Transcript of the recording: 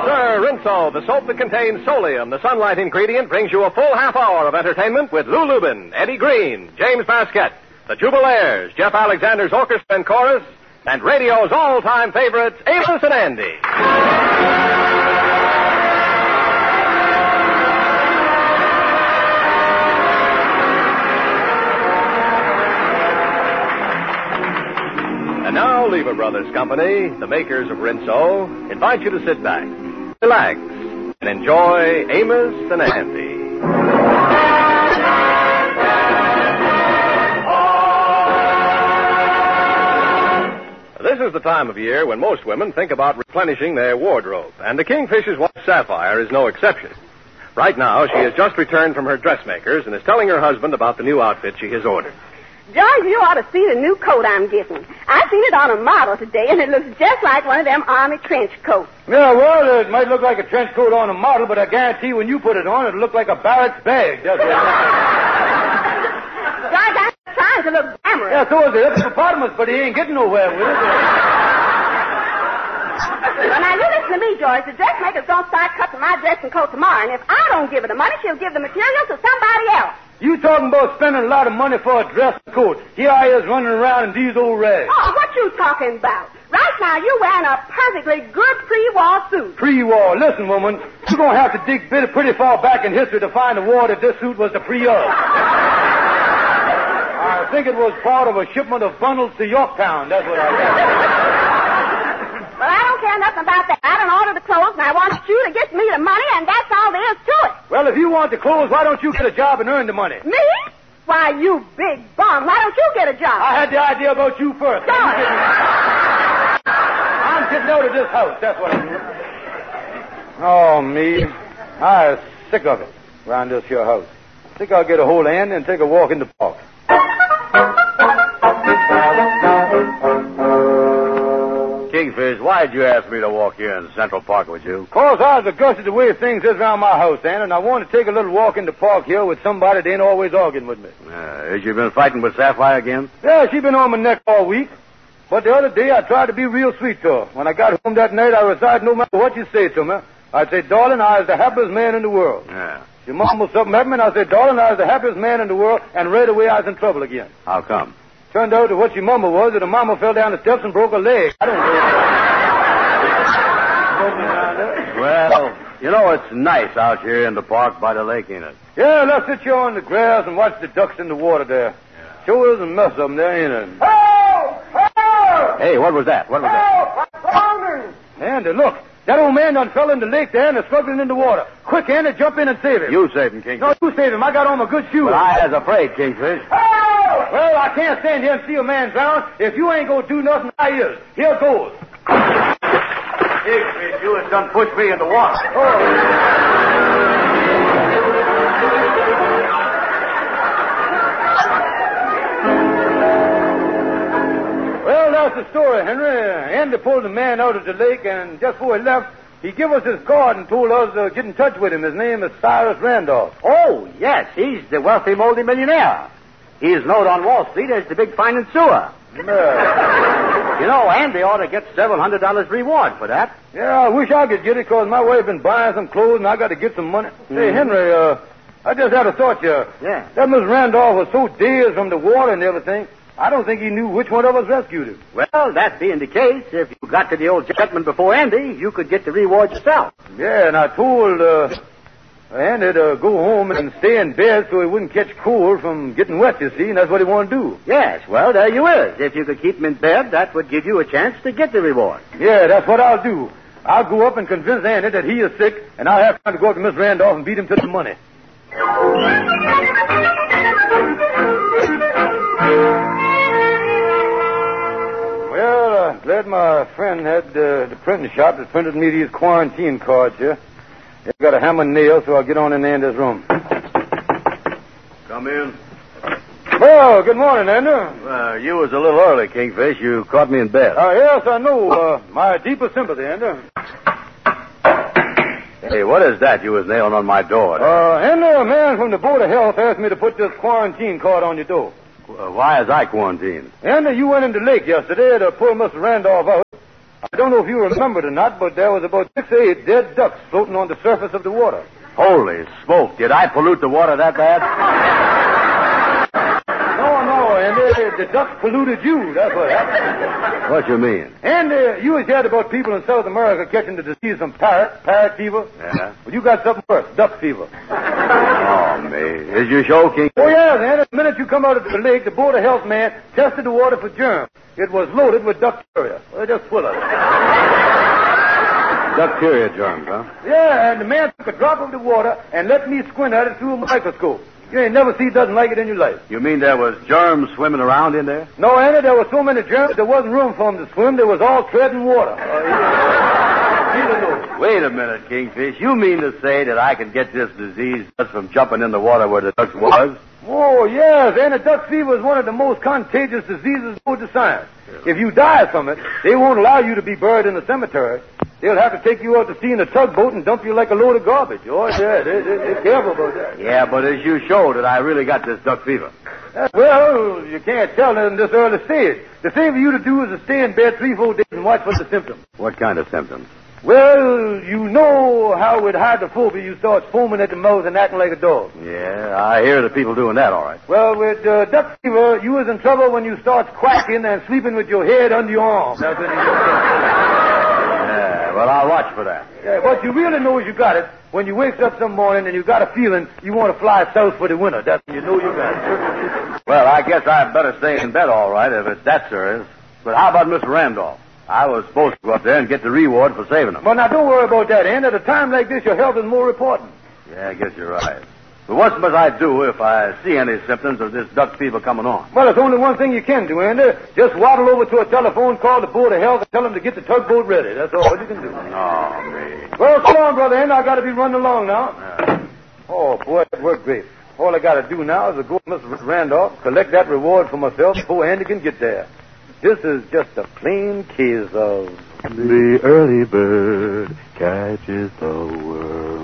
Sir, Rinso, the soap that contains solium, the sunlight ingredient, brings you a full half hour of entertainment with Lou Lubin, Eddie Green, James Basquette, the Jubilaires, Jeff Alexander's orchestra and chorus, and radio's all-time favorites, Amos and Andy. And now, Lever Brothers Company, the makers of Rinso, invite you to sit back, relax, and enjoy Amos and Andy. This is the time of year when most women think about replenishing their wardrobe, and the Kingfisher's wife, Sapphire, is no exception. Right now, she has just returned from her dressmaker's and is telling her husband about the new outfit she has ordered. George, you ought to see the new coat I'm getting. I seen it on a model today, and it looks just like one of them army trench coats. Yeah, well, it might look like a trench coat on a model, but I guarantee when you put it on, it'll look like a barracks bag. That's what George, I'm trying to look glamorous. Yeah, so is the hippopotamus, but he ain't getting nowhere with it. Well, now, you listen to me, George. The dressmaker's going to start cutting my dressing coat tomorrow, and if I don't give her the money, she'll give the material to somebody else. You talking about spending a lot of money for a dress coat. Here I is running around in these old rags. Oh, what you talking about? Right now, you're wearing a perfectly good pre-war suit. Pre-war. Listen, woman, you're going to have to dig pretty far back in history to find a war that this suit was the pre of. I think it was part of a shipment of bundles to Yorktown. That's what I think. Well, I don't care nothing about that. I don't order the clothes, and I want you to get me the money, and that's all there is to it. Well, if you want the clothes, why don't you get a job and earn the money? Me? Why, you big bum. Why don't you get a job? I had the idea about you first. I'm getting out of this house. That's what I'm doing. Oh, me. I'm sick of it around this here house. I think I'll get a hold of Andy and take a walk in the park. Kingfish, why'd you ask me to walk here in Central Park with you? 'Cause I was disgusted the way things is around my house, Andy, and I want to take a little walk in the park here with somebody that ain't always arguing with me. Has you been fighting with Sapphire again? Yeah, she been on my neck all week. But the other day I tried to be real sweet to her. When I got home that night, I recited no matter what you say to me. I'd say, darling, I was the happiest man in the world. Yeah. She mumbled something at me, and I said, darling, I was the happiest man in the world, and right away I was in trouble again. How come? Turned out that what she mumbled was that her mama fell down the steps and broke her leg. I don't know. Well, you know, it's nice out here in the park by the lake, ain't it? Yeah, let's sit here on the grass and watch the ducks in the water there. Yeah. Sure is a mess of them there, ain't it? Help! Help! Hey, what was that? What was that? I'm drowning! Andy, look. That old man done fell in the lake there and is struggling in the water. Quick, Andy, jump in and save him. You save him, Kingfish. No, you save him. I got on my good shoes. Well, I was afraid, Kingfish. Help! Well, I can't stand here and see a man drown. If you ain't gonna do nothing, I is. Here goes. Kingfish, you has done pushed me in the water. Oh. Well, that's the story, Henry. Andy pulled the man out of the lake, and just before he left, he gave us his card and told us to get in touch with him. His name is Cyrus Randolph. Oh, yes, he's the wealthy multimillionaire. He's known on Wall Street as the big financier. You know, Andy ought to get several $100 reward for that. Yeah, I wish I could get it, because my wife been buying some clothes, and I got to get some money. Hey, Henry, I just had a thought here. Yeah. That Miss Randolph was so dazed from the water and everything, I don't think he knew which one of us rescued him. Well, that being the case, if you got to the old gentleman before Andy, you could get the reward yourself. Yeah, and I told Andy to go home and stay in bed so he wouldn't catch cold from getting wet, you see, and that's what he wanted to do. Yes, well, there you is. If you could keep him in bed, that would give you a chance to get the reward. Yeah, that's what I'll do. I'll go up and convince Andy that he is sick, and I'll have time to go up to Miss Randolph and beat him to the money. Well, I'm glad my friend had the printing shop that printed me these quarantine cards here. They've got a hammer and nail, so I'll get on in Andy's room. Come in. Oh, good morning, Andy. You was a little early, Kingfish. You caught me in bed. Yes, I know. My deepest sympathy, Andy. Hey, what is that you was nailing on my door? Andy, a man from the Board of Health asked me to put this quarantine card on your door. Why is I quarantined? Andy, you went in the lake yesterday to pull Mr. Randolph out. I don't know if you remember it or not, but there was about 6 or 8 dead ducks floating on the surface of the water. Holy smoke. Did I pollute the water that bad? No, and the ducks polluted you. That's what happened. What you mean? And you was heard about people in South America catching the disease from parrot fever. Yeah? Well, you got something worse, duck fever. Oh, me. Is your show, King? Oh, yeah, then. The minute you come out of the lake, the Board of Health man tested the water for germs. It was loaded with ducteria. Well, just full of it. Ducteria germs, huh? Yeah, and the man took a drop of the water and let me squint at it through a microscope. You ain't never seen nothing like it in your life. You mean there was germs swimming around in there? No, Andy, there were so many germs there wasn't room for them to swim. They was all treading water. Wait a minute, Kingfish. You mean to say that I can get this disease just from jumping in the water where the ducks was? Oh, yes, and the duck fever is one of the most contagious diseases known to science. If you die from it, they won't allow you to be buried in the cemetery. They'll have to take you out to sea in a tugboat and dump you like a load of garbage. Oh, yeah, they're careful about that. Yeah, but as you showed that I really got this duck fever. Well, you can't tell in this early stage. The thing for you to do is to stay in bed 3-4 days and watch for the symptoms. What kind of symptoms? Well, you know how with hydrophobia you start foaming at the mouth and acting like a dog. Yeah, I hear the people doing that, all right. Well, with duck fever, you was in trouble when you start quacking and sleeping with your head under your arm. That's what Yeah, well, I'll watch for that. Yeah, but you really know you got it when you wake up some morning and you got a feeling you want to fly south for the winter. That's when you know you got it. Well, I guess I'd better stay in bed, all right, if it's that serious. But how about Mr. Randolph? I was supposed to go up there and get the reward for saving him. Well, now, don't worry about that, Ann. At a time like this, your health is more important. Yeah, I guess you're right. But what must I do if I see any symptoms of this duck fever coming on? Well, there's only one thing you can do, Andy. Just waddle over to a telephone, call the Board of Health, and tell them to get the tugboat ready. That's all you can do. Oh, me. Well, come on, brother Andy. I got to be running along now. Yeah. Oh, boy, that worked great. All I got to do now is to go to Mr. Randolph, collect that reward for myself before Andy can get there. This is just a plain case of... The early bird catches the worm.